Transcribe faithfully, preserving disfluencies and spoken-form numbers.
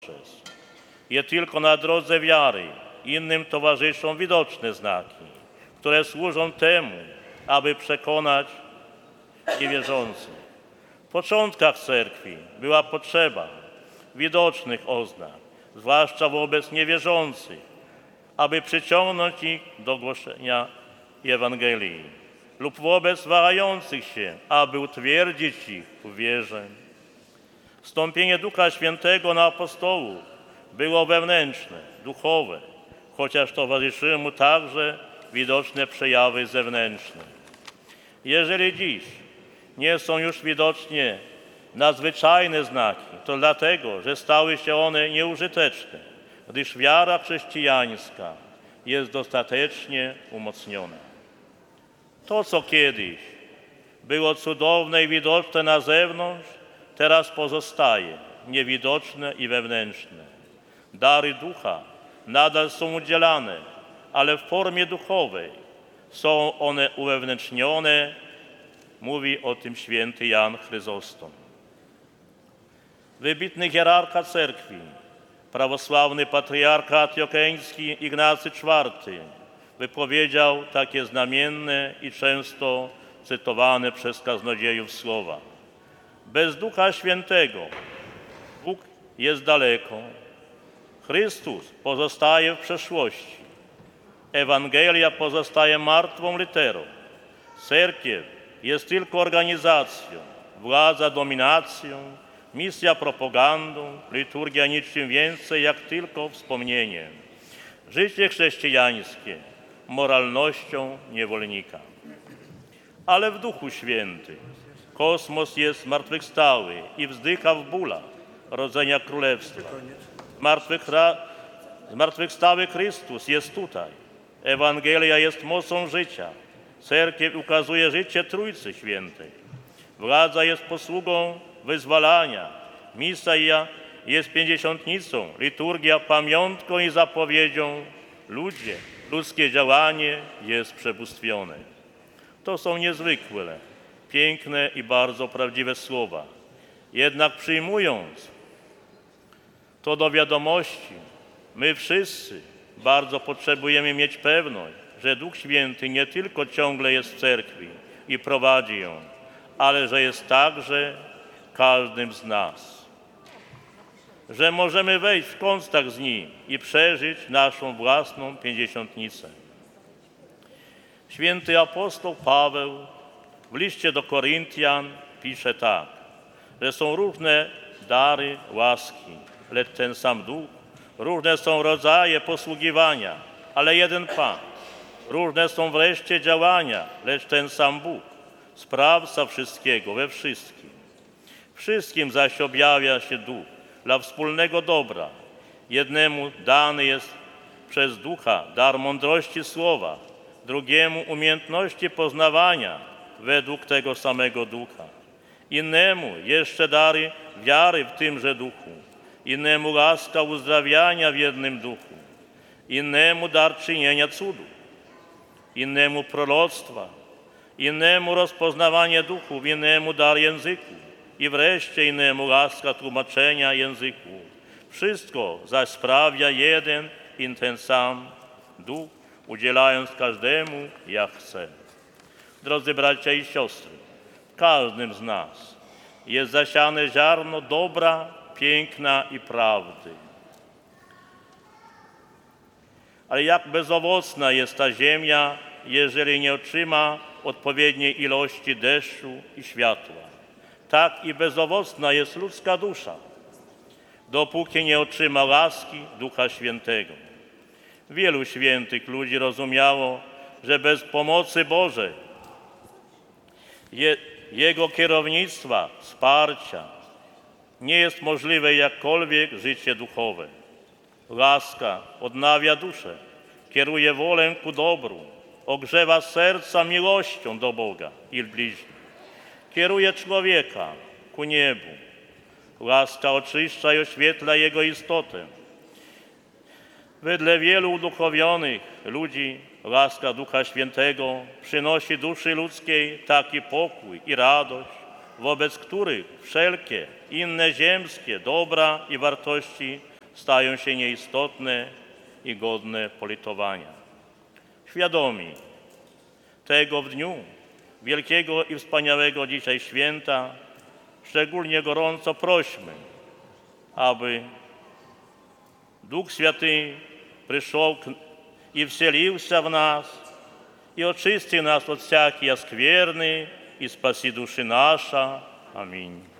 Je tylko na drodze wiary innym towarzyszą widoczne znaki, które służą temu, aby przekonać niewierzących. W początkach cerkwi była potrzeba widocznych oznak, zwłaszcza wobec niewierzących, aby przyciągnąć ich do głoszenia Ewangelii, lub wobec wahających się, aby utwierdzić ich w wierze. Wstąpienie Ducha Świętego na apostołów było wewnętrzne, duchowe, chociaż towarzyszyły mu także widoczne przejawy zewnętrzne. Jeżeli dziś nie są już widocznie nadzwyczajne znaki, to dlatego, że stały się one nieużyteczne, gdyż wiara chrześcijańska jest dostatecznie umocniona. To, co kiedyś było cudowne i widoczne na zewnątrz, teraz pozostaje niewidoczne i wewnętrzne. Dary Ducha nadal są udzielane, ale w formie duchowej. Są one uwewnętrznione, mówi o tym święty Jan Chryzostom. Wybitny hierarcha cerkwi, prawosławny patriarcha antiocheński Ignacy czwarty wypowiedział takie znamienne i często cytowane przez kaznodziejów słowa: bez Ducha Świętego Bóg jest daleko, Chrystus pozostaje w przeszłości, Ewangelia pozostaje martwą literą, cerkiew jest tylko organizacją, władza dominacją, misja propagandą, liturgia niczym więcej jak tylko wspomnieniem. Życie chrześcijańskie moralnością niewolnika. Ale w Duchu Świętym kosmos jest zmartwychwstały i wzdycha w bólach rodzenia Królestwa. Zmartwychwstały Chrystus jest tutaj. Ewangelia jest mocą życia. Cerkiew ukazuje życie Trójcy Świętej. Władza jest posługą wyzwalania. Misja jest pięćdziesiątnicą, liturgia pamiątką i zapowiedzią. Ludzie, ludzkie działanie jest przebóstwione. To są niezwykłe, piękne i bardzo prawdziwe słowa. Jednak przyjmując to do wiadomości, my wszyscy bardzo potrzebujemy mieć pewność, że Duch Święty nie tylko ciągle jest w cerkwi i prowadzi ją, ale że jest także każdym z nas. Że możemy wejść w kontakt z Nim i przeżyć naszą własną pięćdziesiątnicę. Święty apostoł Paweł w liście do Koryntian pisze tak, że są różne dary łaski, lecz ten sam Duch, różne są rodzaje posługiwania, ale jeden Pan. Różne są wreszcie działania, lecz ten sam Bóg, sprawca wszystkiego we wszystkim. Wszystkim zaś objawia się Duch dla wspólnego dobra. Jednemu dany jest przez Ducha dar mądrości słowa, drugiemu umiejętności poznawania według tego samego Ducha. Innemu jeszcze dary wiary w tymże Duchu, innemu łaska uzdrawiania w jednym Duchu, innemu dar czynienia cudów, innemu proroctwa, innemu rozpoznawanie duchów, innemu dar języków i wreszcie innemu łaska tłumaczenia języków. Wszystko zaś sprawia jeden i ten sam Duch, udzielając każdemu jak chce. Drodzy bracia i siostry, w każdym z nas jest zasiane ziarno dobra, piękna i prawdy. Ale jak bezowocna jest ta ziemia, jeżeli nie otrzyma odpowiedniej ilości deszczu i światła. Tak i bezowocna jest ludzka dusza, dopóki nie otrzyma łaski Ducha Świętego. Wielu świętych ludzi rozumiało, że bez pomocy Bożej, Je, Jego kierownictwa, wsparcia, nie jest możliwe jakkolwiek życie duchowe. Łaska odnawia duszę, kieruje wolę ku dobru, ogrzewa serca miłością do Boga i bliźnich. Kieruje człowieka ku niebu. Łaska oczyszcza i oświetla jego istotę. Wedle wielu uduchowionych ludzi łaska Ducha Świętego przynosi duszy ludzkiej taki pokój i radość, wobec których wszelkie inne ziemskie dobra i wartości stają się nieistotne i godne politowania. Świadomi tego w dniu wielkiego i wspaniałego dzisiaj święta szczególnie gorąco prośmy, aby Duch Święty przyszedł i wselił się w nas i oczyści nas od всякой skверny i spasi duszy nasza. Amin.